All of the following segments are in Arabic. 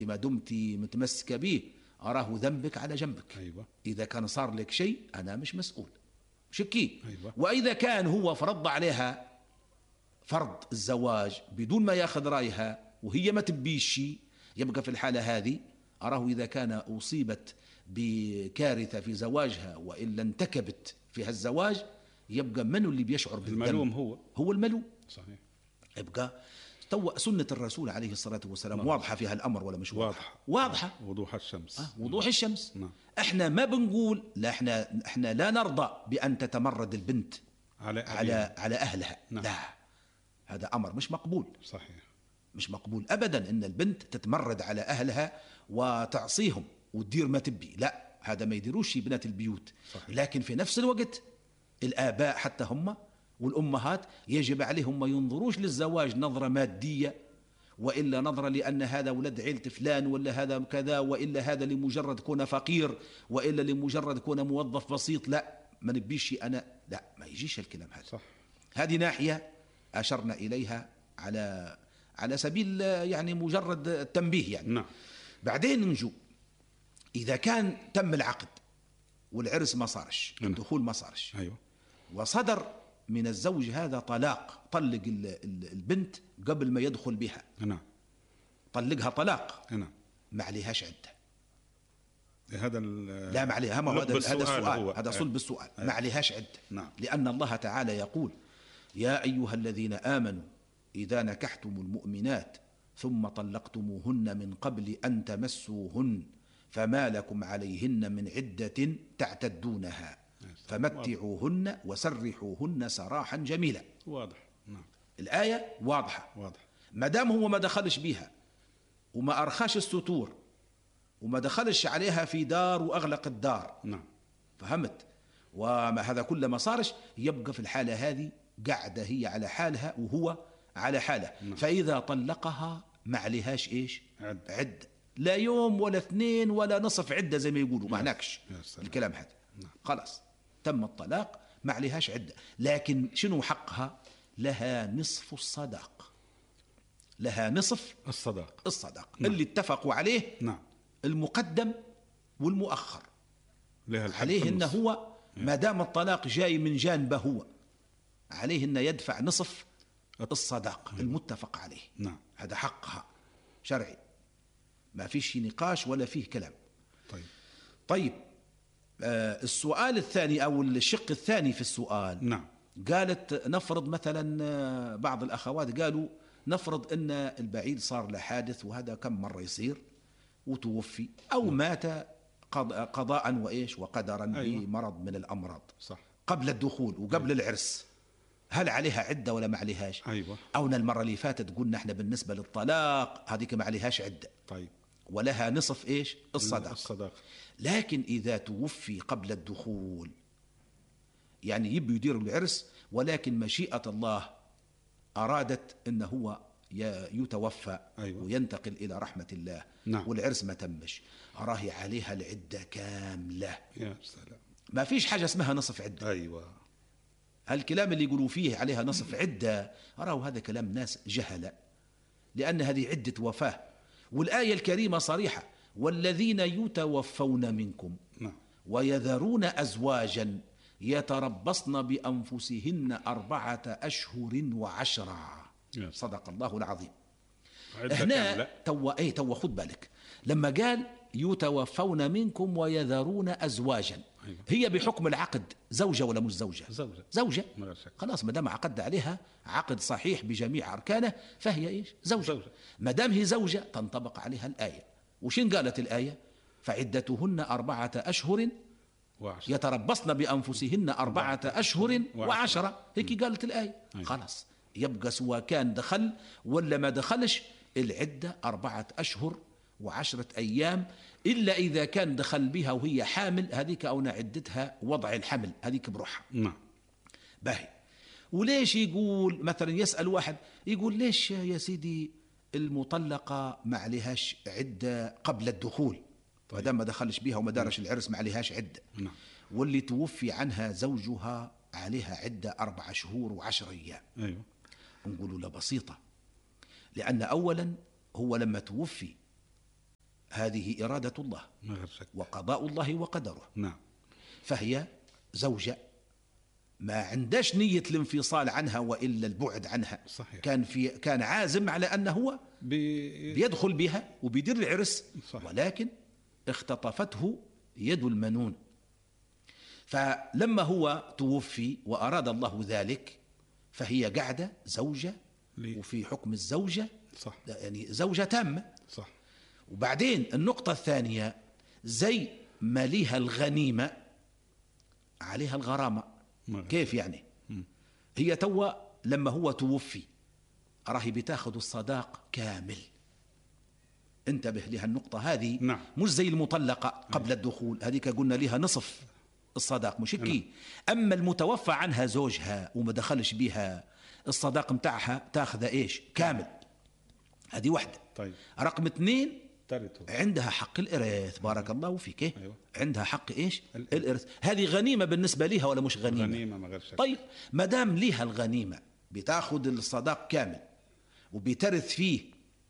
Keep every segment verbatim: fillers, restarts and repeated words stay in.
ما دمت متمسكة به أراه ذنبك على جنبك. أيوة. إذا كان صار لك شيء أنا مش مسؤول، شكي. أيوة. وإذا كان هو فرض عليها فرض الزواج بدون ما ياخذ رأيها وهي ما تبيش شيء، يبقى في الحالة هذه أراه إذا كان أصيبت بكارثة في زواجها وإلا انتكبت في هالزواج، يبقى من اللي بيشعر بالذنب؟ الملوم هو هو الملوم. صحيح. يبقى تو سنة الرسول عليه الصلاة والسلام نعم. واضحة في هالأمر ولا مش واضحة؟ واضحة, واضحة. وضوح الشمس. آه وضوح نعم. الشمس. نعم. احنا ما بنقول لا، احنا احنا لا نرضى بأن تتمرد البنت على على على أهلها. نعم. لا، هذا أمر مش مقبول. صحيح. مش مقبول أبدا أن البنت تتمرد على أهلها وتعصيهم وتدير ما تبي، لا، هذا ما يديروش بنات البيوت. صحيح. لكن في نفس الوقت الآباء حتى هم والأمهات يجب عليهم ما ينظروش للزواج نظرة مادية وإلا نظرة لأن هذا ولد عيلة فلان ولا هذا كذا وإلا هذا لمجرد كون فقير وإلا لمجرد كون موظف بسيط. لا، ما نبيش أنا، لا، ما يجيش الكلام هذا. صح. هذه ناحية أشرنا إليها على على سبيل يعني مجرد التنبيه يعني. نعم. بعدين نجو إذا كان تم العقد والعرس ما صارش، نعم. الدخول ما صارش، أيوة. وصدر من الزوج هذا طلاق، طلق البنت قبل ما يدخل بها. نعم. طلقها طلاق. نعم. ما عليهاش عدة. هذا لا، ما عليها، ما هذا هذا السؤال، هذا صلب السؤال. ما عليهاش عدة. نعم. لأن الله تعالى يقول: يا أيها الذين آمنوا إذا نكحتم المؤمنات ثم طلقتموهن من قبل أن تمسوهن فما لكم عليهن من عدة تعتدونها فمتعوهن وسرحوهن سراحا جميلا. واضح. نعم. الآية واضحة. واضح. ما دام هو ما دخلش بيها وما أرخاش الستور وما دخلش عليها في دار وأغلق الدار. نعم. فهمت؟ وما هذا كل ما صارش، يبقى في الحالة هذه قاعدة هي على حالها وهو على حاله. نعم. فإذا طلقها ما عليهاش إيش؟ عد. عد. لا يوم ولا اثنين ولا نصف عدة زي ما يقولوا، ما هناكش الكلام هذا. نعم. خلاص تم الطلاق، ما عليهاش عدة. لكن شنو حقها؟ لها نصف الصداق. لها نصف الصداق. الصداق. نعم. اللي اتفقوا عليه. نعم. المقدم والمؤخر. لها عليه إنه هو ما دام الطلاق جاي من جانبه هو، عليه إنه يدفع نصف الصداق المتفق عليه. نعم. هذا حقها شرعي، ما فيش نقاش ولا فيه كلام. طيب. طيب آه السؤال الثاني أو الشق الثاني في السؤال. نعم. قالت نفرض مثلا آه بعض الأخوات قالوا نفرض أن البعيد صار له حادث، وهذا كم مرة يصير، وتوفي أو نعم. مات قضاء وإيش وقدرا. أيوة. بمرض من الأمراض. صح. قبل الدخول وقبل أيوة. العرس، هل عليها عدة ولا ما عليهاش؟ أيوة. أو المرة اللي فاتت قلنا احنا بالنسبة للطلاق هذيك ما عليهاش عدة. طيب. ولها نصف إيش؟ الصداق. الصداق. لكن إذا توفي قبل الدخول، يعني يبي يدير العرس ولكن مشيئة الله أرادت أنه هو يتوفى. أيوة. وينتقل إلى رحمة الله. نعم. والعرس ما تمش، أراه عليها العدة كاملة. يا سلام. ما فيش حاجة اسمها نصف عدة. أيوة. هالكلام اللي يقولوا فيه عليها نصف عدة أراه هذا كلام ناس جهلة، لأن هذه عدة وفاة، والآية الكريمة صريحة: والذين يتوفون منكم نعم. ويذرون أزواجا يتربصن بأنفسهن أربعة أشهر وعشرة. صدق الله العظيم. هنا تو ايه تو خد بالك لما قال يتوفون منكم ويذرون أزواجا. أيوة. هي بحكم العقد زوجة ولا مش زوجة؟ زوجة. زوجة. خلاص ما دام عقد عليها عقد صحيح بجميع أركانه فهي إيش؟ زوجة. زوجة. ما دام هي زوجة تنطبق عليها الآية. وشين قالت الآية؟ فعدتهن أربعة أشهر وعشرة. يتربصن بأنفسهن أربعة أشهر وعشرة. هيك قالت الآية. أيوة. خلاص يبقى سواء كان دخل ولا ما دخلش العدة أربعة أشهر وعشرة أيام، إلا إذا كان دخل بها وهي حامل، هذيك أو عدتها وضع الحمل، هذيك بروحها. نعم. باهي. وليش يقول مثلا يسأل واحد يقول ليش يا سيدي المطلقة ما عليهاش عدة قبل الدخول؟ طيب. ودام ما دخلش بها وما دارش العرس ما عليهاش عدة. نعم. واللي توفي عنها زوجها عليها عدة أربع شهور وعشر أيام. أيوه. نقولوا لا بسيطة، لأن أولا هو لما توفي هذه إرادة الله ما غير شك. وقضاء الله وقدره. نعم. فهي زوجة ما عندهاش نية الانفصال عنها وإلا البعد عنها. صحيح. كان في كان عازم على أنه هو بي... بيدخل بها وبيدير العرس. صح. ولكن اختطفته يد المنون. فلما هو توفي وأراد الله ذلك فهي قاعدة زوجة لي. وفي حكم الزوجة صح. يعني زوجة تامة. صح. وبعدين النقطة الثانية زي ما ليها الغنيمة عليها الغرامة. كيف يعني؟ م. هي توا لما هو توفي راهي بتاخذ الصداق كامل. انتبه لها النقطة هذه. نعم. مش زي المطلقة قبل الدخول، هذيك قلنا لها نصف الصداق مش هيك. أما المتوفى عنها زوجها وما دخلش بها الصداق متاعها تاخذ إيش كامل. هذه واحدة. طيب. رقم اثنين تالته. عندها حق الإرث. بارك الله فيك. أيوة. عندها حق إيش الإرث. هذه غنيمة بالنسبة لها ولا مش غنيمة؟ غنيمة ما غير شك. طيب ما دام ليها الغنيمة بتاخذ الصداق كامل وبترث فيه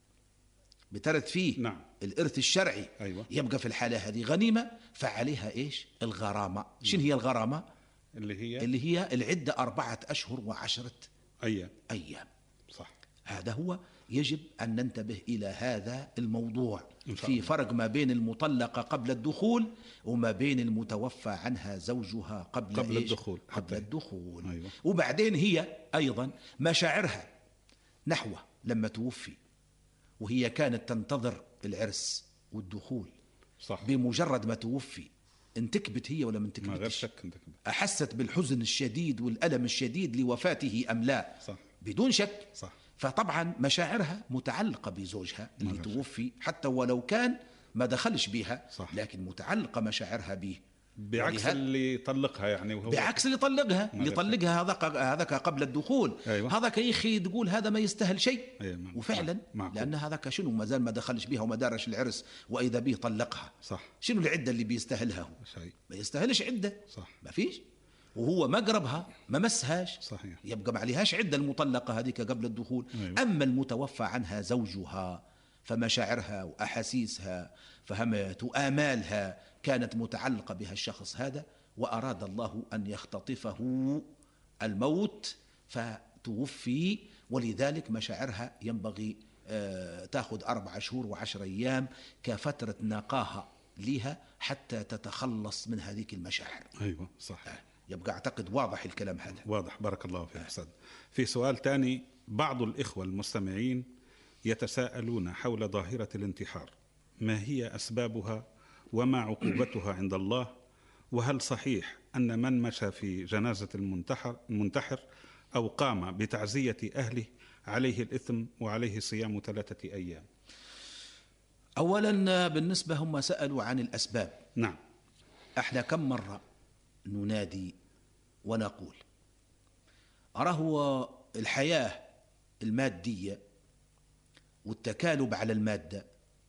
بترث فيه نعم. الإرث الشرعي. أيوة. يبقى في الحالة هذه غنيمة فعليها إيش الغرامة. شنو هي الغرامة؟ اللي هي اللي هي العدة أربعة أشهر وعشرة أيام. أيام. صح. هذا هو يجب أن ننتبه إلى هذا الموضوع. في الله. فرق ما بين المطلقة قبل الدخول وما بين المتوفى عنها زوجها قبل, قبل إيش؟ الدخول. قبل الدخول. أيوة. وبعدين هي أيضا مشاعرها نحوه لما توفي وهي كانت تنتظر العرس والدخول. صح. بمجرد ما توفي انتكبت هي ولا من ما غير تكبتش؟ شك انتكبت. أحست بالحزن الشديد والألم الشديد لوفاته أم لا؟ صح. بدون شك. صح. فطبعا مشاعرها متعلقة بزوجها اللي توفي حتى ولو كان ما دخلش بها. صح. لكن متعلقة مشاعرها به بعكس اللي يطلقها يعني وهو بعكس اللي طلقها اللي طلقها هذاك هذاك قبل الدخول. أيوة. هذاك يا اخي تقول هذا ما يستاهل شيء. أيوة. وفعلا معقول. لان هذاك شنو ما زال ما دخلش بها وما دارش العرس واذا به طلقها. صح. شنو العده اللي بيستاهلها هو؟ شيء. ما يستاهلش عده. صح. ما فيش. وهو ما قربها ما مسهاش. صحيح. يبقى ما عليهاش عده المطلقه هذيك قبل الدخول. أيوة. اما المتوفى عنها زوجها فمشاعرها واحاسيسها فهمت وامالها كانت متعلقه بها الشخص هذا وأراد الله أن يختطفه الموت فتوفي. ولذلك مشاعرها ينبغي تأخذ أربع شهور وعشر أيام كفترة نقاهة لها حتى تتخلص من هذه المشاعر. أيوة صح. يبقى أعتقد واضح الكلام هذا. واضح. بارك الله فيك أستاذ. في سؤال تاني. بعض الإخوة المستمعين يتساءلون حول ظاهرة الانتحار، ما هي أسبابها وما عقوبتها عند الله؟ وهل صحيح أن من مشى في جنازة المنتحر, المنتحر أو قام بتعزية أهله عليه الإثم وعليه صيام ثلاثة أيام؟ أولا بالنسبة هم سألوا عن الأسباب. نعم. احنا كم مرة ننادي ونقول أراه الحياة المادية والتكالب على المادة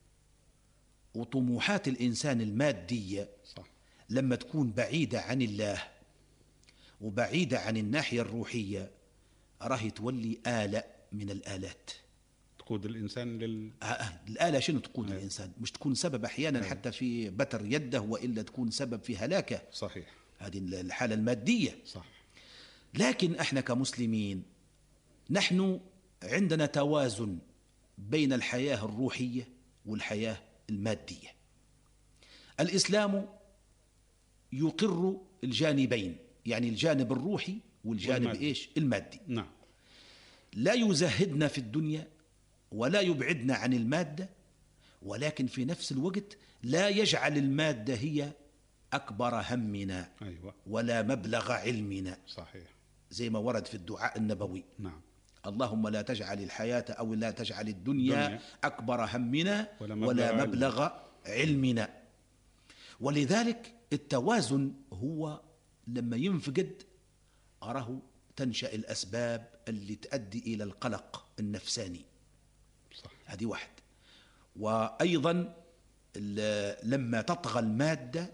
وطموحات الإنسان المادية صح. لما تكون بعيدة عن الله وبعيدة عن الناحية الروحية راهي تولي آلة من الآلات تقود الإنسان لل... آه الآلة شنو تقود أيه. الإنسان مش تكون سبب أحيانا أيه. حتى في بتر يده وإلا تكون سبب في هلاكه. صحيح. هذه الحالة المادية. صح. لكن احنا كمسلمين نحن عندنا توازن بين الحياة الروحية والحياة المادية. الإسلام يقر الجانبين يعني الجانب الروحي والجانب والمادي. إيش المادي. نعم. لا يزهدنا في الدنيا ولا يبعدنا عن المادة ولكن في نفس الوقت لا يجعل المادة هي أكبر همنا. أيوة. ولا مبلغ علمنا. صحيح. زي ما ورد في الدعاء النبوي. نعم. اللهم لا تجعل الحياة أو لا تجعل الدنيا دنيا. أكبر همنا ولا مبلغ, ولا مبلغ علم. علمنا. ولذلك التوازن هو لما ينفقد أراه تنشأ الأسباب اللي تؤدي إلى القلق النفساني. صح. هذه واحد. وأيضا لما تطغى المادة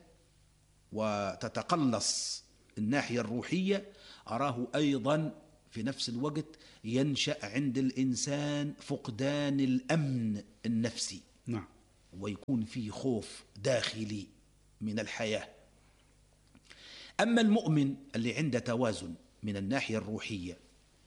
وتتقلص الناحية الروحية أراه أيضا في نفس الوقت ينشأ عند الإنسان فقدان الأمن النفسي. نعم. ويكون فيه خوف داخلي من الحياة. أما المؤمن اللي عنده توازن من الناحية الروحية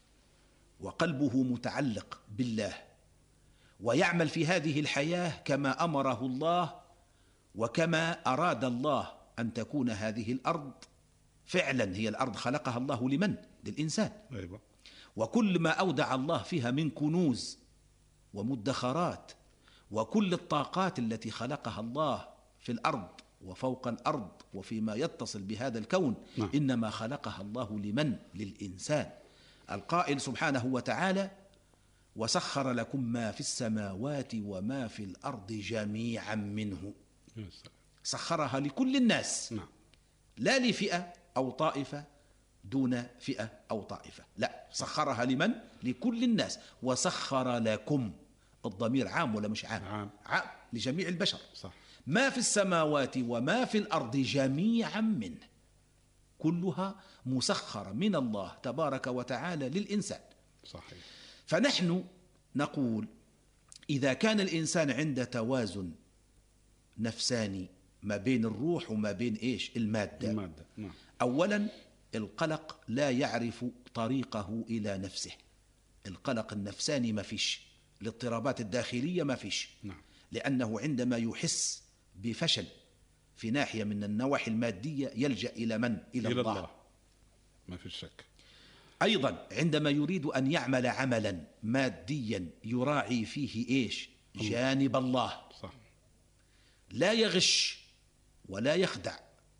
وقلبه متعلق بالله ويعمل في هذه الحياة كما أمره الله وكما أراد الله أن تكون هذه الأرض، فعلا هي الأرض خلقها الله لمن؟ للإنسان. أيوة. وكل ما أودع الله فيها من كنوز ومدخرات وكل الطاقات التي خلقها الله في الأرض وفوق الأرض وفيما يتصل بهذا الكون، نعم. إنما خلقها الله لمن؟ للإنسان. القائل سبحانه وتعالى: وسخر لكم ما في السماوات وما في الأرض جميعا منه. سخرها لكل الناس، نعم. لا لفئة أو طائفة دون فئة أو طائفة، لا، سخرها لمن؟ لكل الناس. وسخر لكم، الضمير عام ولا مش عام؟ عام, عام لجميع البشر. صح. ما في السماوات وما في الأرض جميعا منه، كلها مسخرة من الله تبارك وتعالى للإنسان. صحيح. فنحن نقول إذا كان الإنسان عنده توازن نفساني ما بين الروح وما بين إيش؟ المادة, المادة. نعم. أولا القلق لا يعرف طريقه إلى نفسه. القلق النفساني ما فيش، الاضطرابات الداخلية ما فيش. نعم. لأنه عندما يحس بفشل في ناحية من النواحي المادية يلجأ إلى من؟ إلى, إلى الله. الله ما في شك. أيضا عندما يريد أن يعمل عملا ماديا يراعي فيه إيش؟ جانب الله. صح. لا يغش ولا يخدع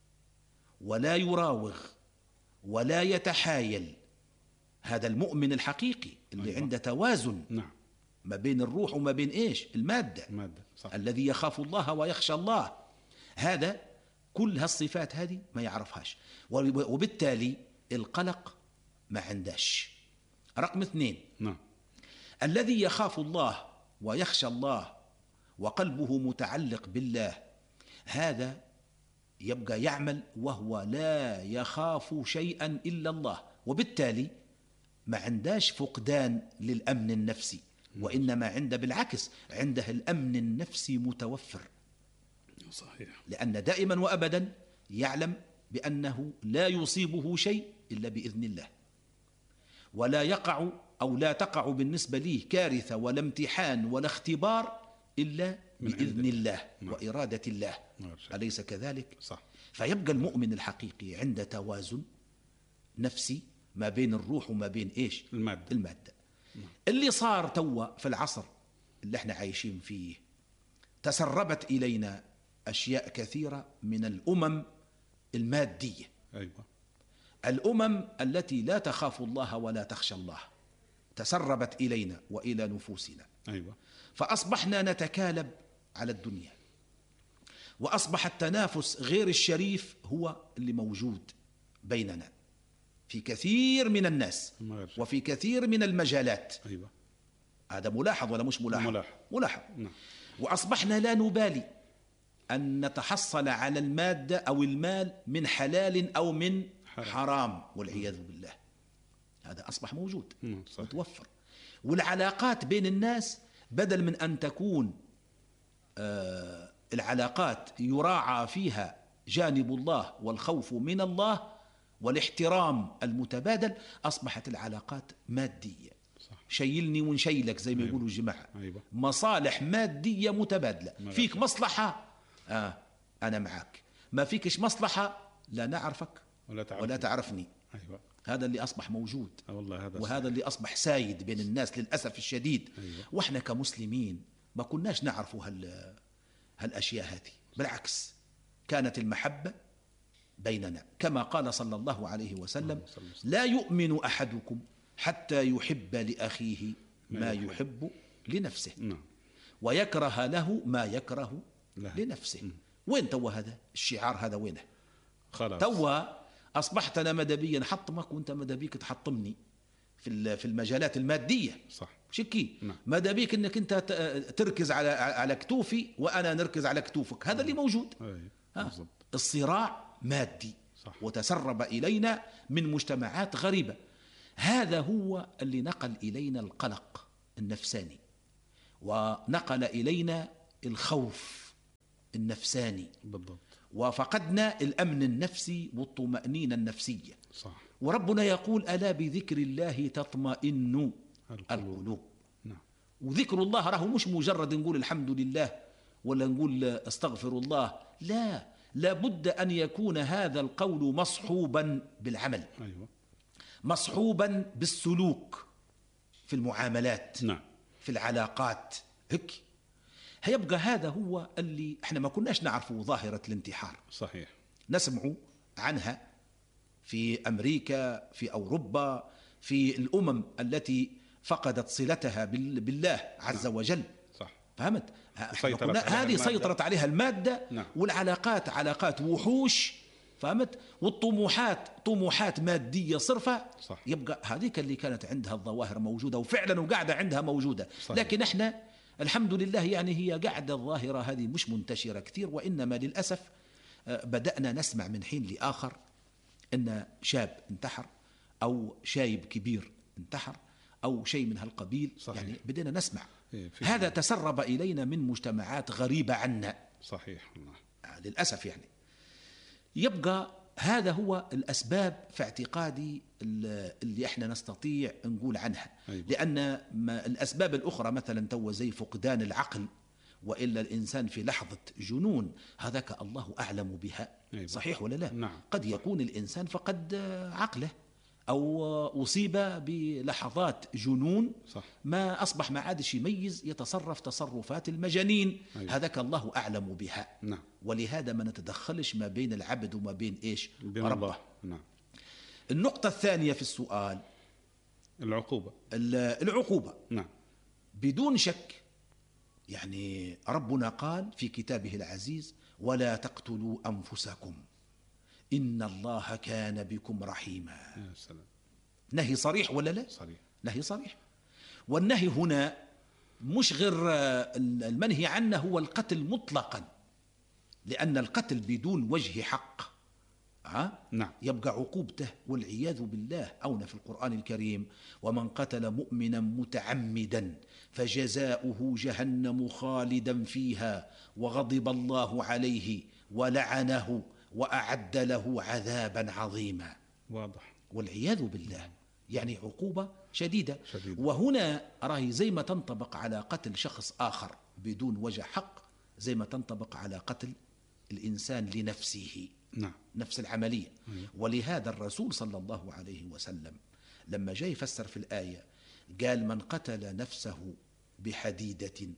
ولا يراوغ ولا يتحايل. هذا المؤمن الحقيقي اللي أيوة. عنده توازن، نعم. ما بين الروح وما بين إيش؟ المادة. المادة. صح. الذي يخاف الله ويخشى الله، هذا كل هالصفات هذه ما يعرفهاش، وبالتالي القلق ما عنداش. رقم اثنين، نعم. الذي يخاف الله ويخشى الله وقلبه متعلق بالله، هذا يبقى يعمل وهو لا يخاف شيئا إلا الله، وبالتالي ما عنداش فقدان للأمن النفسي، وإنما عنده بالعكس عنده الأمن النفسي متوفر. صحيح. لأن دائما وأبدا يعلم بأنه لا يصيبه شيء إلا بإذن الله، ولا يقع أو لا تقع بالنسبة ليه كارثة ولا امتحان ولا اختبار إلا بإذن الله وإرادة الله. أليس كذلك؟ صح. فيبقى المؤمن الحقيقي عنده توازن نفسي ما بين الروح وما بين إيش؟ المادة. المادة. اللي صار توا في العصر اللي احنا عايشين فيه، تسربت إلينا أشياء كثيرة من الأمم المادية. أيوة. الأمم التي لا تخاف الله ولا تخشى الله تسربت إلينا وإلى نفوسنا. أيوة. فأصبحنا نتكالب على الدنيا، وأصبح التنافس غير الشريف هو اللي موجود بيننا في كثير من الناس وفي كثير من المجالات. أيوة. هذا ملاحظ ولا مش ملاحظ؟ ملاحظ. ملاحظ. نعم. وأصبحنا لا نبالي أن نتحصل على المادة أو المال من حلال أو من حرام, حرام والعياذ بالله. هذا أصبح موجود متوفر. والعلاقات بين الناس بدل من أن تكون آه العلاقات يراعى فيها جانب الله والخوف من الله والاحترام المتبادل، أصبحت العلاقات مادية. صح. شيلني ونشيلك زي ما أيوة. يقولوا الجماعة. أيوة. مصالح مادية متبادلة. ملاشة. فيك مصلحة آه أنا معك، ما فيكش مصلحة لا نعرفك ولا, ولا تعرفني. أيوة. هذا اللي أصبح موجود. والله هذا وهذا صحيح. اللي أصبح سايد بين الناس للأسف الشديد. أيوة. وإحنا كمسلمين ما كناش نعرفوا هال هالأشياء هذه، بالعكس كانت المحبة بيننا كما قال صلى الله عليه وسلم: لا يؤمن أحدكم حتى يحب لأخيه ما يحب لنفسه ويكره له ما يكره لنفسه. وين توا هذا الشعار؟ هذا وينه؟ خلاص توا أصبحت أنا مدبيا حطمك وأنت مدبيك تحطمني في في المجالات المادية. صح. شكي مدبيك أنك أنت تركز على على كتوفي وأنا نركز على كتوفك. هذا اللي موجود. الصراع مادي. صح. وتسرب إلينا من مجتمعات غريبة. هذا هو اللي نقل إلينا القلق النفساني ونقل إلينا الخوف النفساني بالضبط، وفقدنا الأمن النفسي والطمأنينة النفسية. صح. وربنا يقول ألا بذكر الله تطمئن القلوب. نعم. وذكر الله راه مش مجرد نقول الحمد لله ولا نقول استغفر الله، لا، لابد أن يكون هذا القول مصحوبا بالعمل. أيوة. مصحوبا بالسلوك في المعاملات. نعم. في العلاقات هيك. هيبقى هذا هو اللي احنا ما كناش نعرفه ظاهرة الانتحار. صحيح. نسمع عنها في أمريكا، في أوروبا، في الأمم التي فقدت صلتها بالله عز نعم. وجل. صح. فهمت؟ هذه سيطرت عليها المادة. نعم. والعلاقات علاقات وحوش. فهمت؟ والطموحات طموحات مادية صرفة. صح. يبقى هذيك اللي كانت عندها الظواهر موجودة وفعلا وقاعدة عندها موجودة. صحيح. لكن احنا الحمد لله يعني هي قاعدة الظاهرة هذه مش منتشرة كثير، وإنما للأسف بدأنا نسمع من حين لآخر أن شاب انتحر أو شايب كبير انتحر أو شيء من هالقبيل. صحيح. يعني بدينا نسمع. إيه، هذا تسرب إلينا من مجتمعات غريبة عنا. صحيح والله. للأسف يعني. يبقى هذا هو الأسباب في اعتقادي اللي احنا نستطيع نقول عنها. أيوة. لأن ما الأسباب الأخرى مثلا تو زي فقدان العقل وإلا الإنسان في لحظة جنون، هذاك الله أعلم بها. أيوة. صحيح ولا لا؟ نعم. قد يكون الإنسان فقد عقله أو أصيب بلحظات جنون. صح. ما أصبح ما عادش يميز، يتصرف تصرفات المجانين. أيوة. هذاك الله أعلم بها. نعم. ولهذا ما نتدخلش ما بين العبد وما بين إيش؟ بين ربه. الله. نعم. النقطة الثانية في السؤال العقوبة. العقوبة. نعم. بدون شك يعني ربنا قال في كتابه العزيز ولا تقتلوا أنفسكم إن الله كان بكم رحيما. يا سلام. نهي صريح ولا لا؟ صريح. نهي صريح. والنهي هنا مش غير المنهي عنه هو القتل مطلقا، لأن القتل بدون وجه حق ها؟ نعم. يبقى عقوبته والعياذ بالله أون في القرآن الكريم ومن قتل مؤمنا متعمدا فجزاؤه جهنم خالدا فيها وغضب الله عليه ولعنه وأعد له عذابا عظيما. واضح. والعياذ بالله يعني عقوبة شديدة. شديدة. وهنا راهي زي ما تنطبق على قتل شخص آخر بدون وجه حق زي ما تنطبق على قتل الإنسان لنفسه. نعم. نفس العملية. ولهذا الرسول صلى الله عليه وسلم لما جاء يفسر في الآية قال من قتل نفسه بحديدة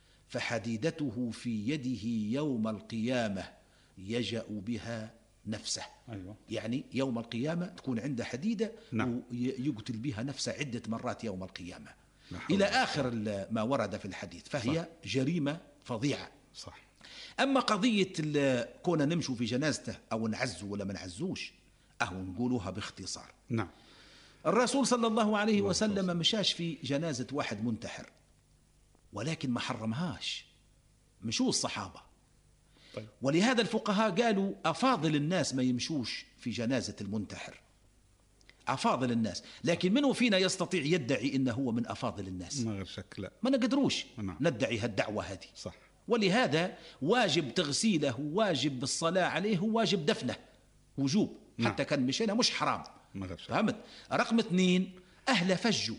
فحديدته في يده يوم القيامة يجأ بها نفسه. أيوة. يعني يوم القيامة تكون عنده حديدة. نعم. ويقتل بها نفسه عدة مرات يوم القيامة نعم. إلى آخر ما ورد في الحديث. فهي صح. جريمة فظيعة. صح. أما قضية كنا نمشوا في جنازته أو نعزه ولا ما نعزوش أهو نقولوها باختصار. نعم. الرسول صلى الله عليه وسلم مشاش في جنازة واحد منتحر ولكن ما حرمهاش، مشوا الصحابة. طيب. ولهذا الفقهاء قالوا أفاضل الناس ما يمشوش في جنازة المنتحر، أفاضل الناس. لكن منه فينا يستطيع يدعي إنه هو من أفاضل الناس؟ ما غير شك لا. ما نقدروش نعم. ندعي هالدعوة هذه. صح. ولهذا واجب تغسيله واجب الصلاة عليه واجب دفنه وجوب. نعم. حتى كان مشينا مش حرام. ما غير شك. فهمت؟ رقم اثنين أهل فجوا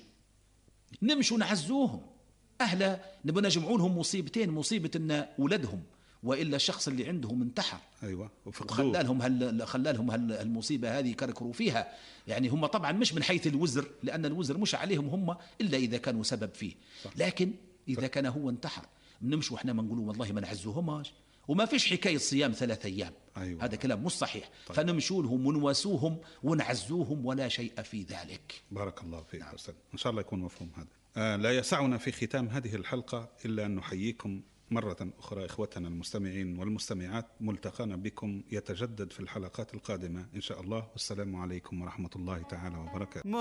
نمشوا نعزوهم. أهل نبغى نجمعوا لهم مصيبتين، مصيبة أن ولدهم وإلا الشخص اللي عندهم انتحر. أيوة. وخلى لهم هال خلى لهم هالمصيبة هذه يكركروا فيها. يعني هم طبعا مش من حيث الوزر لأن الوزر مش عليهم هم إلا إذا كانوا سبب فيه. صح. لكن إذا كان هو انتحر بنمشوا احنا ما نقولوا والله ما نعزوهماش وما فيش حكاية صيام ثلاثة أيام. أيوة. هذا كلام مش صحيح. طيب. فنمشوا لهم ونواسوهم ونعزوهم ولا شيء في ذلك. بارك الله فيك. نعم. إن شاء الله يكون مفهوم هذا. آه لا يسعنا في ختام هذه الحلقة إلا أن نحييكم مرة أخرى إخوتنا المستمعين والمستمعات. ملتقانا بكم يتجدد في الحلقات القادمة إن شاء الله. والسلام عليكم ورحمة الله تعالى وبركاته.